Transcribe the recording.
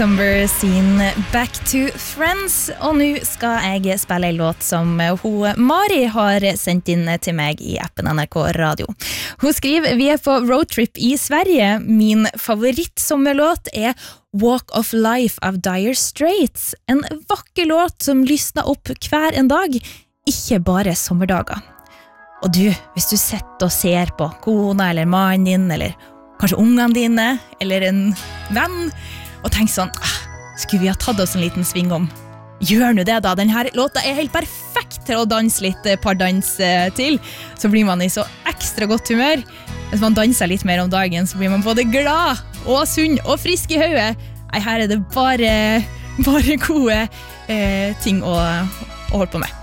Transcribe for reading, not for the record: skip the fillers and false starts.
Cucumber sin Back to Friends. Og nå skal jeg spille en låt som Mari har sendt inn til meg i appen NRK Radio. Hun skriver, vi på roadtrip i Sverige. Min favorittsommerlåt Walk of Life av Dire Straits. En vakker låt som lysner opp hver en dag, ikke bare sommerdager. Og du, hvis du sitter og ser på kona eller mannen din, eller kanskje ungene dine, eller en venn, og tenker sånn, skulle vi ha tatt oss en liten sving om? Gjør nå det da, denne låta helt perfekt til å danse litt pardans til, så blir man i så ekstra godt humør. Hvis man danser litt mer om dagen, så blir man både glad og sunn og frisk i hodet. Her det bare gode ting å holde på med.